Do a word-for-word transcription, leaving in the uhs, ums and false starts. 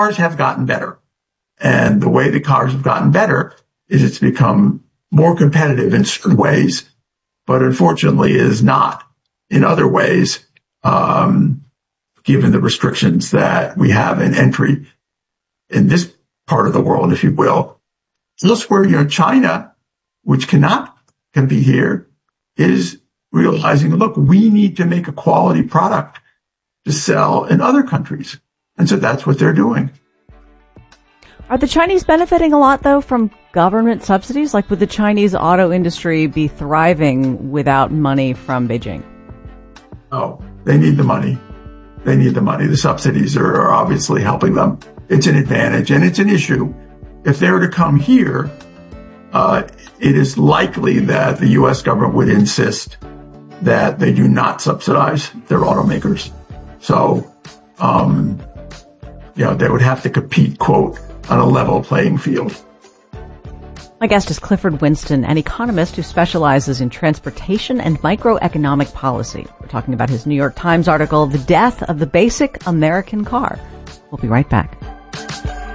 cars have gotten better. And the way the cars have gotten better is it's become more competitive in certain ways, but unfortunately is not in other ways, um, given the restrictions that we have in entry in this part of the world, if you will. Elsewhere, you know, China, which cannot compete here, is realizing, look, we need to make a quality product to sell in other countries. And so that's what they're doing. Are the Chinese benefiting a lot, though, from government subsidies? Like, would the Chinese auto industry be thriving without money from Beijing? Oh, they need the money. They need the money. The subsidies are, are obviously helping them. It's an advantage, and it's an issue. If they were to come here, uh, it is likely that the U S government would insist that they do not subsidize their automakers. So, um, you know, they would have to compete, quote, on a level playing field. My guest is Clifford Winston, an economist who specializes in transportation and microeconomic policy. We're talking about his New York Times article, The Death of the Basic American Car. We'll be right back.